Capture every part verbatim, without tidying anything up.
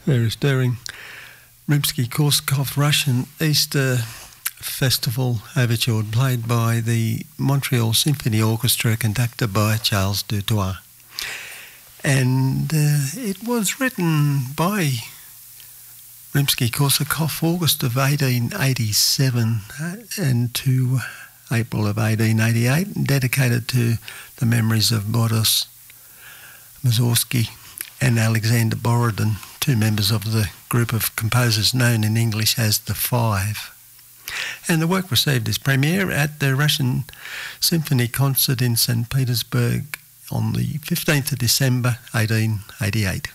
Very stirring. Rimsky-Korsakov Russian Easter Festival Overture, played by the Montreal Symphony Orchestra, conducted by Charles Dutoit. And uh, it was written by Rimsky-Korsakov August of eighteen eighty-seven uh, and to April of eighteen eighty-eight, and dedicated to the memories of Boris Mussorgsky and Alexander Borodin, two members of the group of composers known in English as the Five. And the work received its premiere at the Russian Symphony Concert in Saint Petersburg on the fifteenth of December eighteen eighty-eight.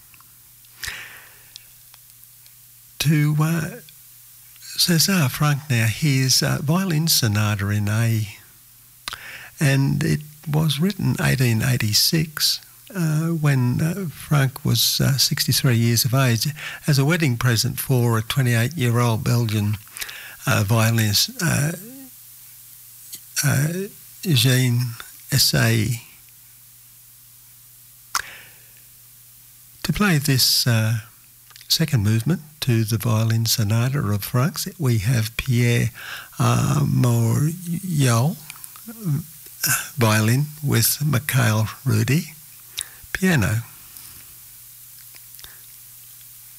To uh, César Franck now, his uh, violin sonata in A, and it was written eighteen eighty-six uh, when uh, Franck was uh, sixty-three years of age, as a wedding present for a twenty-eight-year-old Belgian uh, violinist, uh, uh, Eugène Essay. To play this uh, second movement to the violin sonata of Franck's, we have Pierre uh, Moriot, violin, with Mikhail Rudy, piano.